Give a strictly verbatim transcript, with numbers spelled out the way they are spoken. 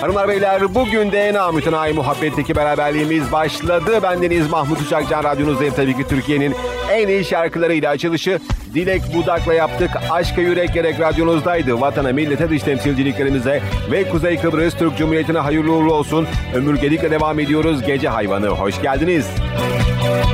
Hanımlar beyler, bugün de namütenayi muhabbetteki beraberliğimiz başladı. Bendeniz Mahmut Uçakcan, radyonuzdayım tabii ki. Türkiye'nin en iyi şarkılarıyla açılışı Dilek Budak'la yaptık. Aşka Yürek Gerek radyonuzdaydı. Vatana, millete, dış temsilciliklerimize ve Kuzey Kıbrıs Türk Cumhuriyeti'ne hayırlı uğurlu olsun. Ömür Gedik'le devam ediyoruz. Gece Hayvanı, hoş geldiniz.